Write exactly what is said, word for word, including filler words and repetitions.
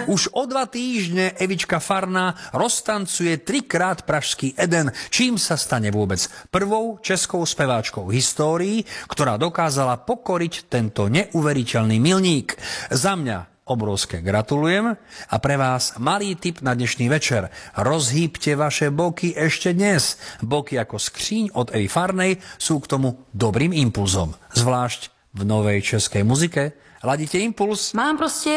Už o dva týždne Evička Farná roztancuje trikrát pražský Eden, čím sa stane vôbec prvou českou speváčkou v histórii, ktorá dokázala pokoriť tento neuveriteľný milník. Za mňa obrovské gratulujem a pre vás malý tip na dnešný večer. Rozhýbte vaše boky ešte dnes. Boky ako skříň od Evy Farnej sú k tomu dobrým impulzom. Zvlášť v novej českej muzike. Ladíte impuls? Mám prostě